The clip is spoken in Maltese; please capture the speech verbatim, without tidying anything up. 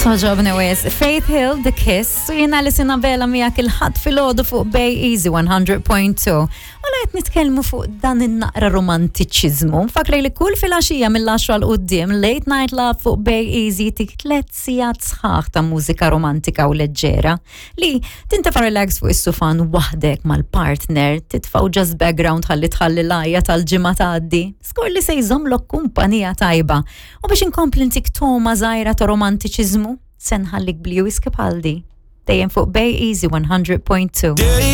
Soġobni wis, Faith Hill, The Kiss, u jena li Sinabella miegħek il-ħadd fil-ħodu fuq Bay Easy one hundred point two. U lajt nitkellmu fuq dan in-naqra romantiċiżmu. Fakrej li kull fil-għaxija mill-għaxra l-qudiem, Late Night Love fuq Bay Easy tik tliet sigħat sħaħ ta' mużika romantika u leġġera li tintefa' relax fuq is-sufan waħdek mal-partner, titfgħu just background ħalli tħalli l-ajja tal-ġimgħa tgħaddi. Skur li se jżommlok kumpanija tajba. U biex inkompli ntik toma żgħira ta' romantiċiżmu, senħallik bli whisky paldi. Dejjem fuq Bay Easy one hundred point two.